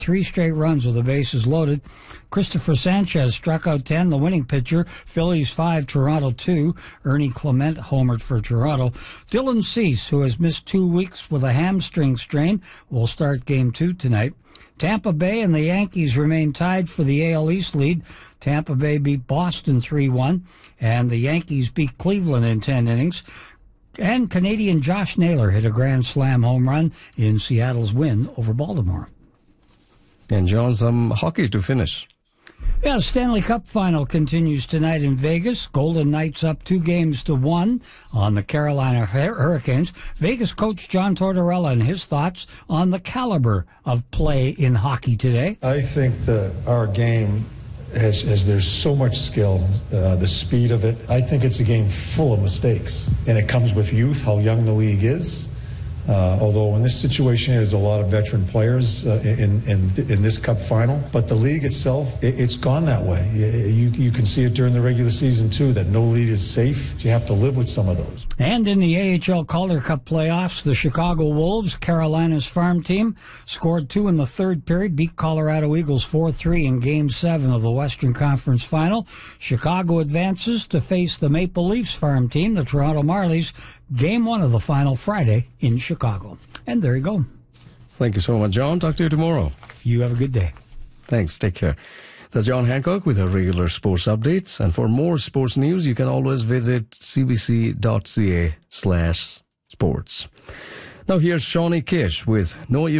3 straight runs with the bases loaded. Christopher Sanchez struck out 10, the winning pitcher. Phillies 5, Toronto 2. Ernie Clement homered for Toronto. Dylan Cease, who has missed 2 weeks with a hamstring strain, will start Game 2 tonight. Tampa Bay and the Yankees remain tied for the AL East lead. Tampa Bay beat Boston 3-1, and the Yankees beat Cleveland in 10 innings. And Canadian Josh Naylor hit a grand slam home run in Seattle's win over Baltimore. And John, some hockey to finish. Yeah, Stanley Cup final continues tonight in Vegas. Golden Knights up 2-1 on the Carolina Hurricanes. Vegas coach John Tortorella and his thoughts on the caliber of play in hockey today. I think that our game as there's so much skill, the speed of it. I think it's a game full of mistakes, and it comes with youth, how young the league is. Although in this situation there's a lot of veteran players in this cup final, but the league itself, it's gone that way. You can see it during the regular season too, that no league is safe. You have to live with some of those. And in the AHL Calder Cup playoffs, the Chicago Wolves, Carolina's farm team, scored 2 in the third period, beat Colorado Eagles 4-3 in Game 7 of the Western Conference Final. Chicago advances to face the Maple Leafs farm team, the Toronto Marlies, Game 1 of the final Friday in Chicago. And there you go. Thank you so much, John. Talk to you tomorrow. You have a good day. Thanks. Take care. That's John Hancock with our regular sports updates. And for more sports news, you can always visit cbc.ca/sports. Now here's Shawnee Kish with No